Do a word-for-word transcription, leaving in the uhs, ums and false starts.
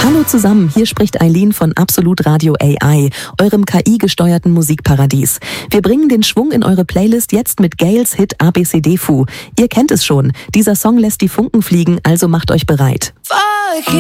Hallo zusammen, hier spricht Eileen von Absolut Radio A I, eurem K I-gesteuerten Musikparadies. Wir bringen den Schwung in eure Playlist jetzt mit Gails Hit A B C D Fu. Ihr kennt es schon, dieser Song lässt die Funken fliegen, also macht euch bereit.